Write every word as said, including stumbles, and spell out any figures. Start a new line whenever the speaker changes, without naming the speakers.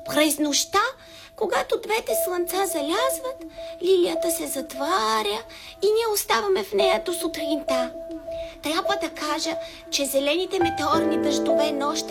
През нощта, когато двете слънца залязват, лилията се затваря и ние оставаме в нея до сутринта. Трябва да кажа, че зелените метеорни дъждове нощем